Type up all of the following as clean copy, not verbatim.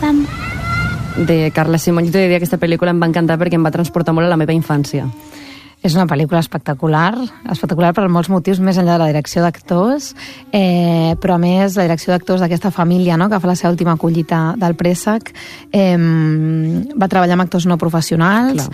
Sam. De Carla Simón. Jo t'he de dir que aquesta pel·lícula em va encantar perquè em va transportar molt a la meva infància. És una pel·lícula espectacular per molts motius, més enllà de la direcció d'actors, però a més la direcció d'actors d'aquesta família, no?, que fa la seva última collita del préssec, va treballar amb actors no professionals,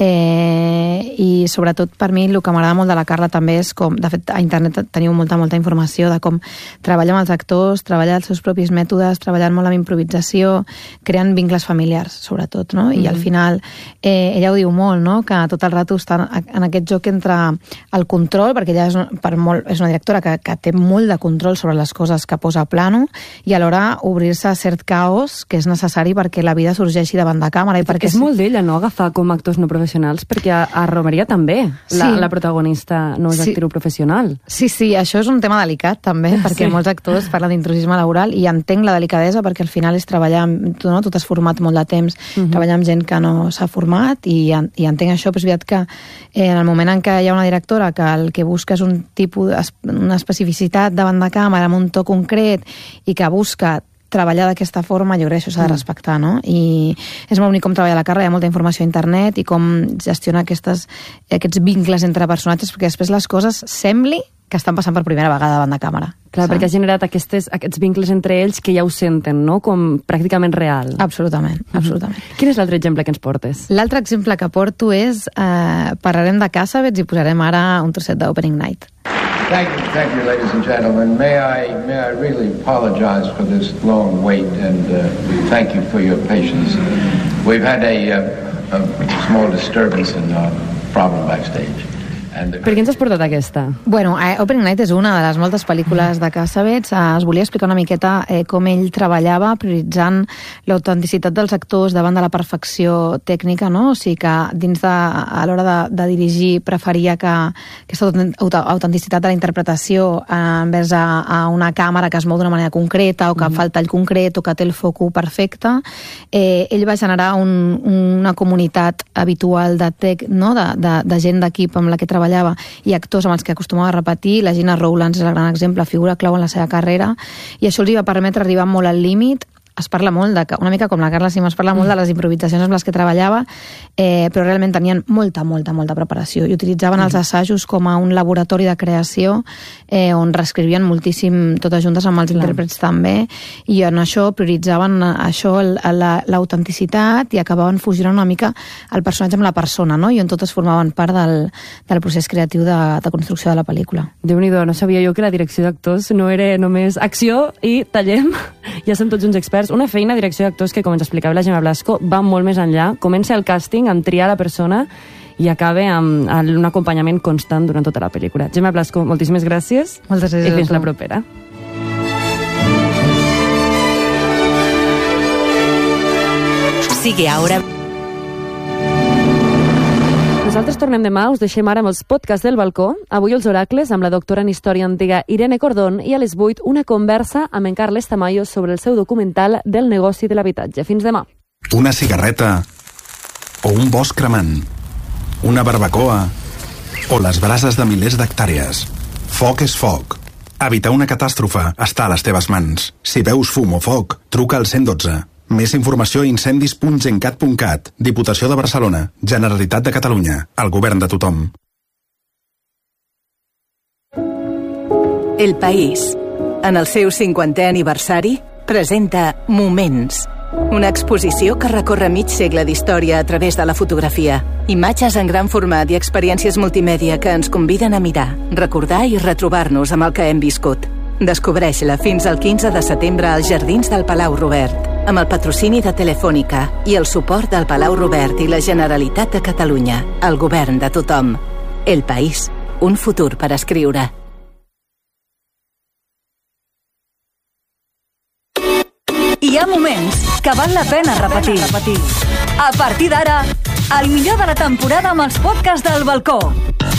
i sobretot per mi el que m'agrada molt de la Carla també és com, de fet a internet teniu molta informació de com treballa amb els actors, treballa els seus propis mètodes, treballant molt amb improvisació, creant vincles familiars sobretot, no? I al final ella ho diu molt, no?, que tot el rato està en aquest joc entre el control, perquè ella és una directora que té molt de control sobre les coses que posa a plano, i alhora obrir-se a cert caos que és necessari perquè la vida sorgeixi davant de càmera. I perquè és molt d'ella, no?, agafar com actors no professionals, perquè a Romeria també la protagonista no és actriu professional. Sí, això és un tema delicat també, perquè molts actors parlen d'intrusisme laboral i entenc la delicadesa perquè al final és treballar amb... Tu t'has format molt de temps, treballar amb gent que no s'ha format i entenc això, però és veritat que en el moment en què hi ha una directora que el que busca és un tipus, una especificitat davant de càmera, amb un to concret, i que busca treballar d'aquesta forma, jo crec que això s'ha de respectar, no? I és molt bonic com treballa la Carla, hi ha molta informació a internet i com gestiona aquests vincles entre personatges, perquè després les coses sembli que estan passant per primera vegada davant de càmera. Clar, perquè ha generat aquests vincles entre ells que ja ho senten, no?, com pràcticament real. Absolutament. Quin és l'altre exemple que ens portes? L'altre exemple que porto és, parlarem de Cassavetes i posarem ara un trosset d'Opening Night. Thank you, ladies and gentlemen. May I really apologize for this long wait and thank you for your patience. We've had a small disturbance and problem backstage. Per què ens has portat aquesta? Bueno, Opening Night és una de les moltes pel·lícules de Cassavetes. Es volia explicar una miqueta com ell treballava prioritzant l'autenticitat dels actors davant de la perfecció tècnica, no? O sigui que a l'hora de dirigir preferia que aquesta autenticitat de la interpretació envers a una càmera que es mou d'una manera concreta o que fa el tall concret o que té el foco perfecte. Ell va generar una comunitat habitual de gent d'equip amb la que treballava i actors amb els que acostumava a repetir. La Gina Rowlands és el gran exemple, figura clau en la seva carrera, i això els va permetre arribar molt al límit. Es parla molt, una mica com la Carla Simón, es parla molt de les improvisacions amb les que treballava, però realment tenien molta preparació i utilitzaven els assajos com a un laboratori de creació on reescrivien moltíssim totes juntes amb els intèrprets també, i en això prioritzaven l'autenticitat i acabaven fusionant una mica el personatge amb la persona, no? I on totes formaven part del procés creatiu de construcció de la pel·lícula. Déu-n'hi-do, no sabia jo que la direcció d'actors no era només acció i tallem, ja som tots uns experts. Una feina de direcció d'actors que, com ens explicava la Gemma Blasco, va molt més enllà. Comença el càsting amb triar la persona i acaba amb un acompanyament constant durant tota la pel·lícula. Gemma Blasco, moltíssimes gràcies. Moltes gràcies. I fins la propera. Sigue ahora. Nosaltres tornem demà, us deixem ara amb els podcasts del balcó. Avui els oracles amb la doctora en història antiga Irene Cordón i a les 8 una conversa amb en Carles Tamayo sobre el seu documental del negoci de l'habitatge. Fins demà. Una cigarreta o un bosc cremant, una barbacoa o les brases de milers d'hectàrees. Foc és foc. Evitar una catàstrofe està a les teves mans. Si veus fum o foc, truca al 112. Més informació a incendis.gencat.cat. Diputació de Barcelona, Generalitat de Catalunya, el govern de tothom. El País, en el seu 50è aniversari, presenta Moments, una exposició que recorre mig segle d'història a través de la fotografia. Imatges en gran format i experiències multimèdia que ens conviden a mirar, recordar i retrobar-nos amb el que hem viscut. Descobreix-la fins al 15 de setembre als Jardins del Palau Robert, amb el patrocini de Telefònica i el suport del Palau Robert i la Generalitat de Catalunya, el govern de tothom. El País, un futur per escriure. Hi ha moments que val la pena repetir. A partir d'ara, el millor de la temporada amb els podcasts del balcó.